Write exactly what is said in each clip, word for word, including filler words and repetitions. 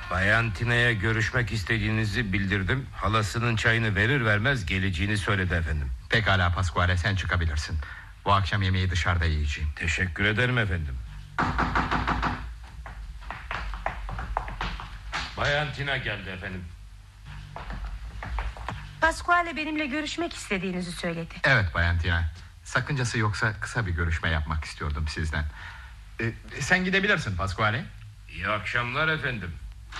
Bayan Tina'ya görüşmek istediğinizi bildirdim. Halasının çayını verir vermez geleceğini söyledi efendim. Pekala Pasquale, sen çıkabilirsin. Bu akşam yemeği dışarıda yiyeceğim. Teşekkür ederim efendim. Bayan Tina geldi efendim. Pasquale benimle görüşmek istediğinizi söyledi. Evet Bayan Tina. Sakıncası yoksa kısa bir görüşme yapmak istiyordum sizden. Ee, sen gidebilirsin Pasquale. İyi akşamlar efendim.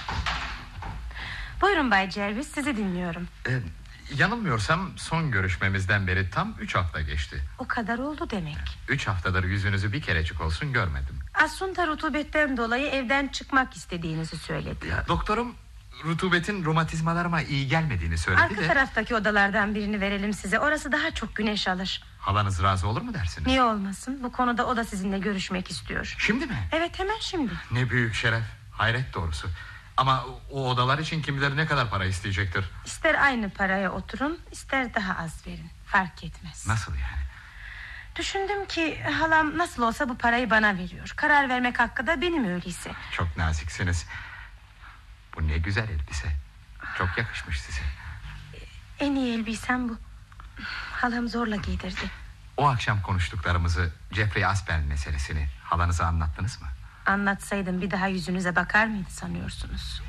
Buyurun Bay Jervis, sizi dinliyorum. Ee, yanılmıyorsam son görüşmemizden beri tam üç hafta geçti. O kadar oldu demek. Üç haftadır yüzünüzü bir kerecik olsun görmedim. Aslında rutubetten dolayı evden çıkmak istediğinizi söyledi. Ya, doktorum rutubetin romatizmalarıma iyi gelmediğini söyledi. Arka de... taraftaki odalardan birini verelim size. Orası daha çok güneş alır. Halanız razı olur mu dersiniz? Niye olmasın? Bu konuda o da sizinle görüşmek istiyor. Şimdi mi? Evet, hemen şimdi. Ne büyük şeref. Hayret doğrusu. Ama o odalar için kim bilir ne kadar para isteyecektir. İster aynı paraya oturun, ister daha az verin. Fark etmez. Nasıl yani? Düşündüm ki halam nasıl olsa bu parayı bana veriyor. Karar vermek hakkı da benim öyleyse. Çok naziksiniz. Bu ne güzel elbise. Çok yakışmış size. En iyi elbisem bu. Halam zorla giydirdi. O akşam konuştuklarımızı, Jeffrey Aspel meselesini halanıza anlattınız mı? Anlatsaydım bir daha yüzünüze bakar mıydı sanıyorsunuz?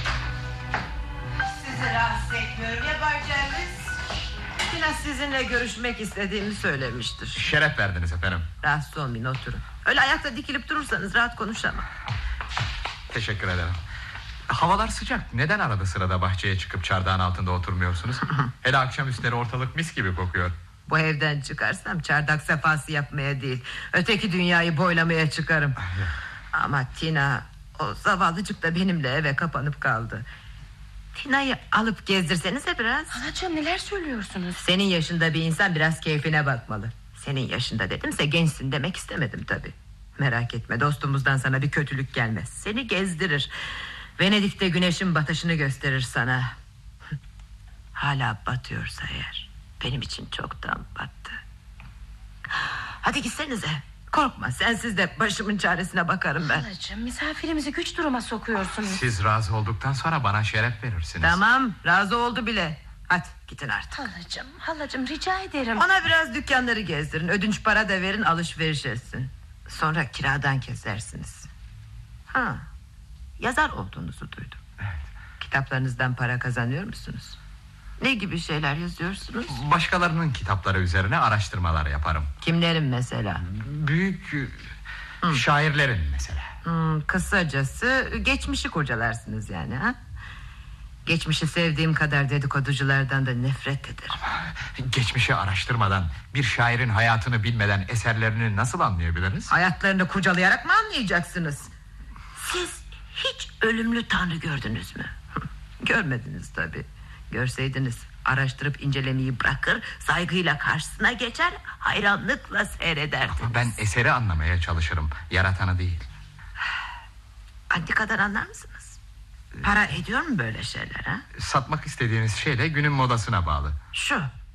Sizi rahatsız etmiyorum ya Bay Jervis. Tina sizinle görüşmek istediğimi söylemiştir. Şeref verdiniz efendim. Rahatsız olmayın, oturun. Öyle ayakta dikilip durursanız rahat konuşamam. Teşekkür ederim. Havalar sıcak. Neden arada sırada bahçeye çıkıp çardağın altında oturmuyorsunuz? Hele akşamüstleri ortalık mis gibi kokuyor. Bu evden çıkarsam çardak sefası yapmaya değil, öteki dünyayı boylamaya çıkarım. Ama Tina, o zavallıcık da benimle eve kapanıp kaldı. Tina'yı alıp gezdirsenize biraz. Halacığım, neler söylüyorsunuz? Senin yaşında bir insan biraz keyfine bakmalı. Senin yaşında dedimse gençsin demek istemedim tabii. Merak etme, dostumuzdan sana bir kötülük gelmez. Seni gezdirir. Venedik'te güneşin batışını gösterir sana. Hala batıyorsa eğer, benim için çoktan battı. Hadi gitsenize. Korkma, sensiz de başımın çaresine bakarım ben. Halacığım, misafirimizi güç duruma sokuyorsunuz. Siz razı olduktan sonra bana şeref verirsiniz. Tamam, razı oldu bile. Hadi gidin artık. Halacığım, halacığım rica ederim. Ona biraz dükkanları gezdirin, ödünç para da verin, alışveriş etsin. Sonra kiradan kesersiniz. Ha, yazar olduğunuzu duydum. Evet. Kitaplarınızdan para kazanıyor musunuz? Ne gibi şeyler yazıyorsunuz? Başkalarının kitapları üzerine araştırmalar yaparım. Kimlerin mesela? Büyük Hı. şairlerin mesela. Hmm, kısacası geçmişi kurcalarsınız yani, ha? Geçmişi sevdiğim kadar dedikoduculardan da nefret ederim. Ama geçmişi araştırmadan, bir şairin hayatını bilmeden eserlerini nasıl anlayabiliriz? Hayatlarını kurcalayarak mı anlayacaksınız? Siz hiç ölümlü tanrı gördünüz mü? Görmediniz tabii. Görseydiniz araştırıp incelemeyi bırakır, saygıyla karşısına geçer, hayranlıkla seyrederdiniz. Ama ben eseri anlamaya çalışırım, yaratanı değil. Antikadan anlar mısınız? Para ediyor mu böyle şeyler, ha? Satmak istediğiniz şey de günün modasına bağlı. Şu,